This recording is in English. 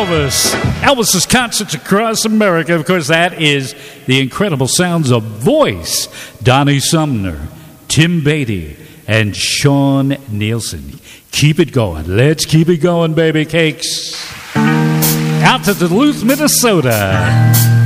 Elvis. Elvis's concerts across America. Of course, that is the incredible sounds of voice. Donnie Sumner, Tim Beatty, and Sean Nielsen. Keep it going. Let's keep it going, baby cakes. Out to Duluth, Minnesota.